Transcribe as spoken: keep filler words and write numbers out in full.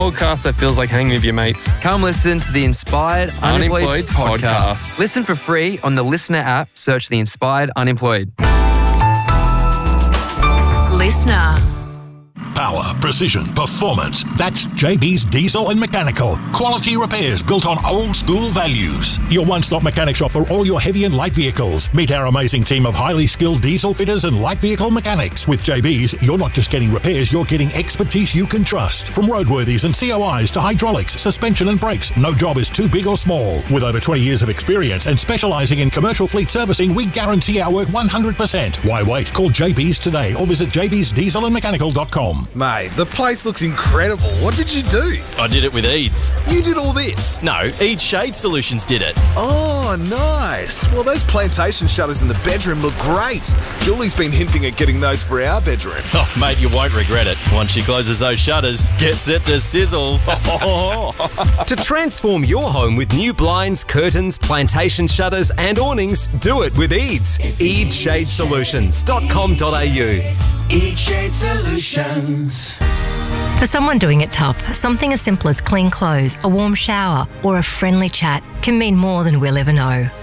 Podcast that feels like hanging with your mates. Come listen to the Inspired Unemployed, Unemployed podcast. Podcast. Listen for free on the Listener app. Search the Inspired Unemployed. Listener. Power, precision, performance. That's J B's Diesel and Mechanical. Quality repairs built on old school values. Your one-stop mechanic shop for all your heavy and light vehicles. Meet our amazing team of highly skilled diesel fitters and light vehicle mechanics. With J B's, you're not just getting repairs, you're getting expertise you can trust. From roadworthies and C O Is to hydraulics, suspension and brakes, no job is too big or small. With over twenty years of experience and specialising in commercial fleet servicing, we guarantee our work one hundred percent. Why wait? Call J B's today or visit j b's diesel and mechanical dot com. Mate, the place looks incredible. What did you do? I did it with Eads. You did all this? No, Eads Shade Solutions did it. Oh, nice. Well, those plantation shutters in the bedroom look great. Julie's been hinting at getting those for our bedroom. Oh, mate, you won't regret it. Once she closes those shutters, get set to sizzle. To transform your home with new blinds, curtains, plantation shutters and awnings, do it with Eads. eads shade solutions dot com dot a u. Eads Shade Solutions. For someone doing it tough, something as simple as clean clothes, a warm shower, or a friendly chat can mean more than we'll ever know.